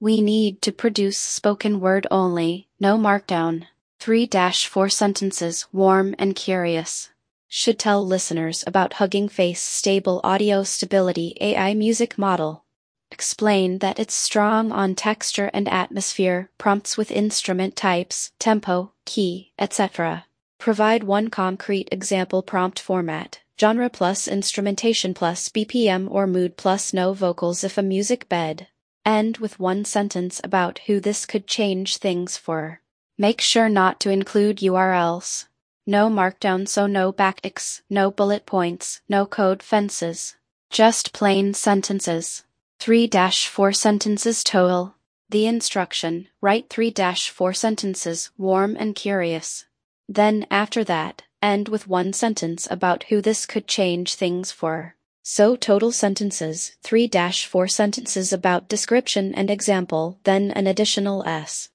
We need to produce spoken word only, no markdown. 3-4 sentences, warm and curious. Should tell listeners about Hugging Face Stable Audio Stability AI music model. Explain that it's strong on texture and atmosphere, prompts with instrument types, tempo, key, etc. Provide one concrete example prompt format, genre plus instrumentation plus BPM or mood plus no vocals if a music bed. End with one sentence about who this could change things for. Make sure not to include URLs. No markdown, so no backticks, no bullet points, no code fences. Just plain sentences. 3-4 sentences total. The instruction, write 3-4 sentences, warm and curious. Then, after that, end with one sentence about who this could change things for. So total sentences, 3-4 sentences about description and example, then an additional S.